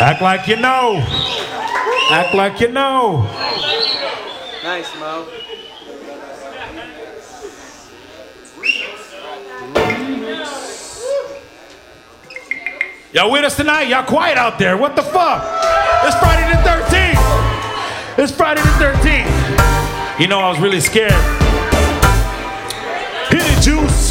Act like you know. Act like you know. Nice, Mo. Y'all with us tonight? Y'all quiet out there. What the fuck? It's Friday the 13th. It's Friday the 13th. You know, I was really scared. Hit it, Juice.